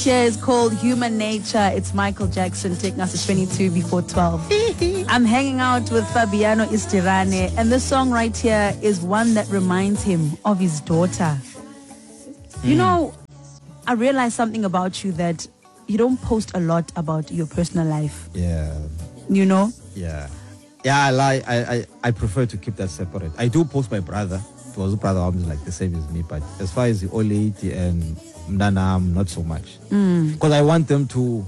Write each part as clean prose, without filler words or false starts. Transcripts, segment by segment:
Here is called Human Nature. It's Michael Jackson taking us to 22 before 12. I'm hanging out with Fabiano Istirane, and this song right here is one that reminds him of his daughter. You know, I realized something about you, that you don't post a lot about your personal life. Yeah. You know? Yeah. Yeah, I prefer to keep that separate. I do post my brother. Because brother is like the same as me, but as far as the old lady and Nana, not so much. Because I want them to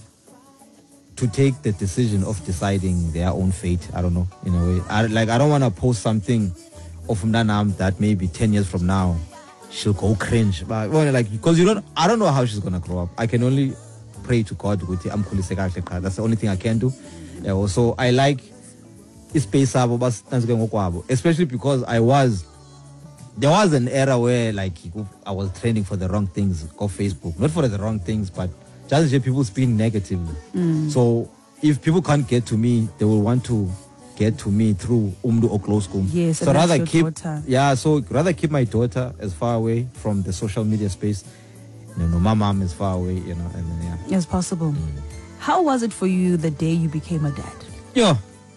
take the decision of deciding their own fate. I don't know, in a way. I don't want to post something of Nana that maybe 10 years from now she'll go cringe. But because I don't know how she's gonna grow up. I can only pray to God. That's the only thing I can do. Yeah, also I like space, especially because there was an era where I was trending for the wrong things of Facebook. Not for the wrong things, but just people speaking negatively. So if people can't get to me, they will want to get to me through Umdu Okloskum. Yes, so rather keep my daughter as far away from the social media space. My mom is far away, and then as possible. How was it for you the day you became a dad? Yeah.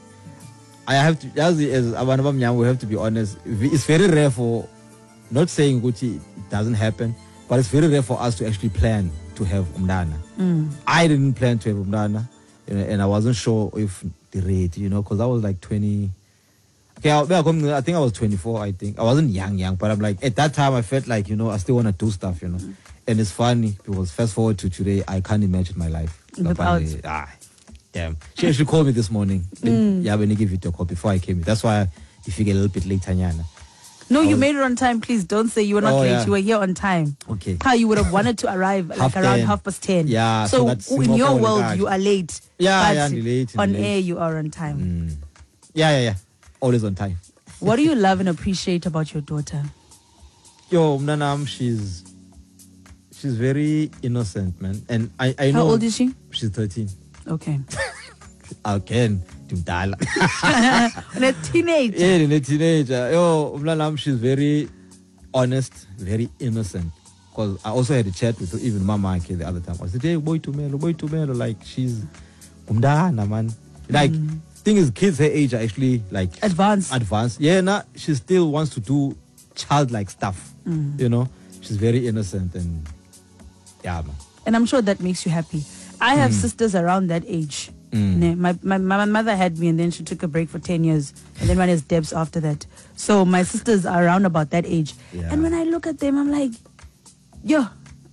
I have to, as we have to be honest, it's very rare for, not saying Gucci it doesn't happen, but it's very rare for us to actually plan to have umdana. I didn't plan to have umdana, and I wasn't sure if the rate, because I was like 20. Okay, I think I was 24, I think. I wasn't young, but I'm like, at that time I felt like, I still want to do stuff, And it's funny, because fast forward to today, I can't imagine my life without. Yeah, she actually called me this morning. Yeah, when you give it a call before I came in. That's why you figure a little bit later, Nyana. No, you made it on time. Please don't say you were not late. Yeah. You were here on time. Okay. How you would have wanted to arrive around 10:30. Yeah. So in your world, regard. you are late. Yeah, but late. On air, you are on time. Yeah. Always on time. What do you love and appreciate about your daughter? Yo, Nanam, she's very innocent, man. And I know. How old is she? She's 13. Okay. Again, Timdala. A teenager. Yeah, a teenager. Yo, Nanam, she's very honest, very innocent. Because I also had a chat with even Mama the other time. I said, hey, boy to melo. Like, she's umdana, man. Like, thing is, kids her age are actually like advanced. Yeah, she still wants to do childlike stuff. She's very innocent and yeah, man. And I'm sure that makes you happy. I have sisters around that age. My mother had me, and then she took a break for 10 years, and then one is Debs after that. So my sisters are around about that age. Yeah. And when I look at them, I'm like, yo.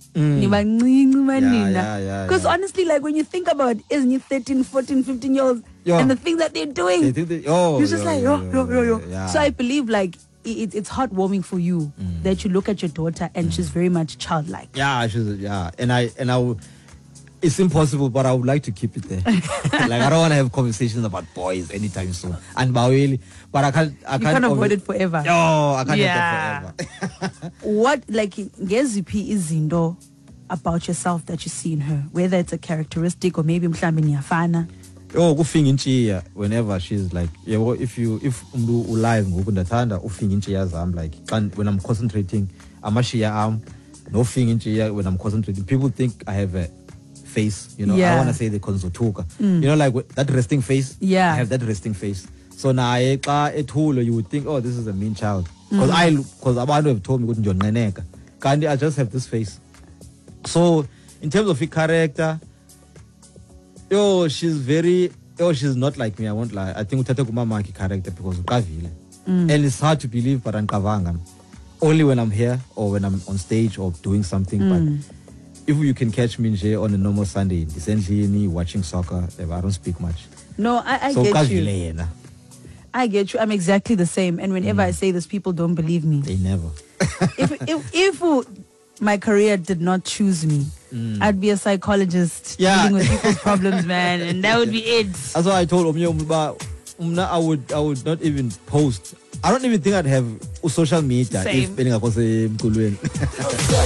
Because honestly, like when you think about it, isn't it 13, 14, 15 years old and the things that they're doing, you're just yo. Yeah. So I believe like it's heartwarming for you that you look at your daughter and she's very much childlike. Yeah, and I will, it's impossible, but I would like to keep it there. Like I don't want to have conversations about boys anytime soon. And Baweli, but I can't. You can't avoid it forever. No, I can't have that forever. What ngeziphi izinto about yourself that you see in her, whether it's a characteristic or maybe mhlambe niyafana? Kufing inchiya whenever she's like, if umdu ulive ngoku ndathanda ufing inchiya zam, like when I'm concentrating amashiya am no fing inchiya when I'm concentrating. People think I have a face, I want to say the konzotuka. Like that resting face. Yeah, I have that resting face. So now you would think, oh, this is a mean child, because abantu have told me I just have this face. So in terms of her character, she's not like me, I won't lie. I think uthathe kumamaki character because uqavile. And it's hard to believe, but anqavanga. Only when I'm here or when I'm on stage or doing something. But if you can catch me on a normal Sunday, decently watching soccer, I don't speak much. No, I so get you. I get you. I'm exactly the same. And whenever I say this, people don't believe me. They never. if my career did not choose me, I'd be a psychologist dealing with people's problems, man, and that would be it. That's why I told Umna, I would not even post. I don't even think I'd have social media Same. if